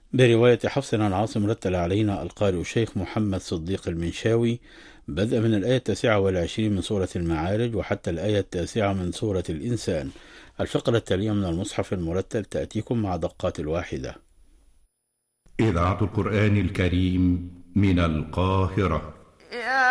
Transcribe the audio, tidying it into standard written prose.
برواية حفص عن عاصم رتل علينا القارئ الشيخ محمد صديق المنشاوي بدءا من الآية 29 من سورة المعارج وحتى الآية 9 من سورة الإنسان. الفقرة التالية من المصحف المرتل تأتيكم مع دقات الواحدة. إذاعة القرآن الكريم من القاهرة.